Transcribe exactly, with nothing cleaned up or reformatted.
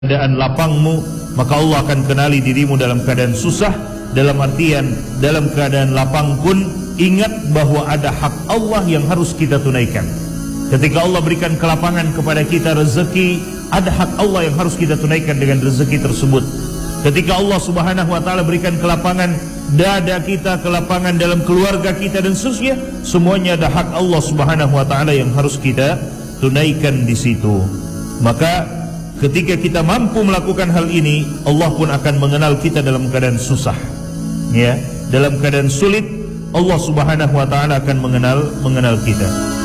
keadaan lapangmu, maka Allah akan kenali dirimu dalam keadaan susah. Dalam artian dalam keadaan lapang pun ingat bahwa ada hak Allah yang harus kita tunaikan. Ketika Allah berikan kelapangan kepada kita rezeki, ada hak Allah yang harus kita tunaikan dengan rezeki tersebut. Ketika Allah Subhanahu wa taala berikan kelapangan dada kita, kelapangan dalam keluarga kita dan seterusnya, semuanya ada hak Allah Subhanahu wa taala yang harus kita tunaikan di situ. Maka ketika kita mampu melakukan hal ini, Allah pun akan mengenal kita dalam keadaan susah. Ya, dalam keadaan sulit, Allah Subhanahu wa taala akan mengenal mengenal kita.